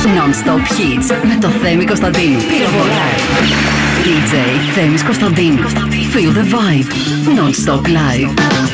Non-stop hits με το Θέμη Κωνσταντίνου. Πυροβολάει. DJ Θέμης Κωνσταντίνου. Feel the vibe. Non-stop live.